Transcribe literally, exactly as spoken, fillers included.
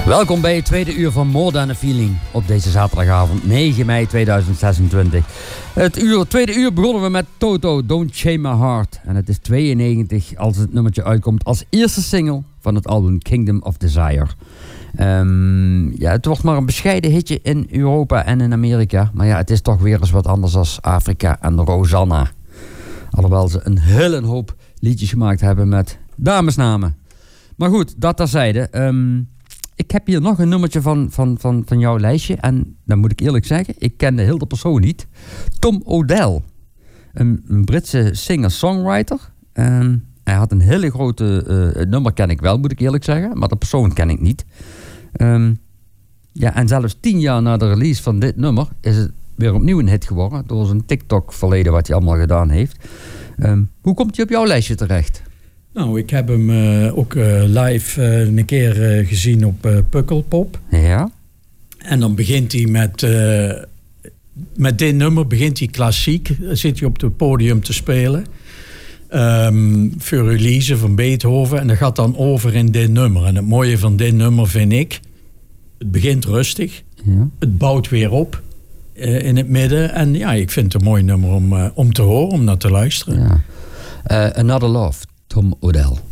Welkom bij het tweede uur van More Than a Feeling op deze zaterdagavond negen mei tweeduizend zesentwintig. Het uur, tweede uur begonnen we met Toto, Don't Chain My Heart. En het is tweeënnegentig als het nummertje uitkomt als eerste single van het album Kingdom of Desire. Um, ja, het wordt maar een bescheiden hitje in Europa en in Amerika. Maar ja, het is toch weer eens wat anders als Afrika en Rosanna. Alhoewel ze een hele hoop liedjes gemaakt hebben met damesnamen. Maar goed, dat terzijde. Um, ik heb hier nog een nummertje van, van, van, van jouw lijstje. En dan moet ik eerlijk zeggen, ik ken de hele persoon niet. Tom Odell. Een, een Britse singer-songwriter. Um, hij had een hele grote... Uh, het nummer ken ik wel, moet ik eerlijk zeggen. Maar de persoon ken ik niet. Um, ja, en zelfs tien jaar na de release van dit nummer is het weer opnieuw een hit geworden. Door zijn TikTok-verleden wat hij allemaal gedaan heeft. Um, hoe komt hij op jouw lijstje terecht? Nou, ik heb hem uh, ook uh, live uh, een keer uh, gezien op uh, Pukkelpop. Ja. En dan begint hij met... Uh, met dit nummer begint hij klassiek. Zit hij op het podium te spelen. Um, Feuerlise van Beethoven. En dat gaat dan over in dit nummer. En het mooie van dit nummer vind ik... Het begint rustig. Ja. Het bouwt weer op uh, in het midden. En ja, ik vind het een mooi nummer om, uh, om te horen, om naar te luisteren. Ja. Uh, Another Love, Tom Odell.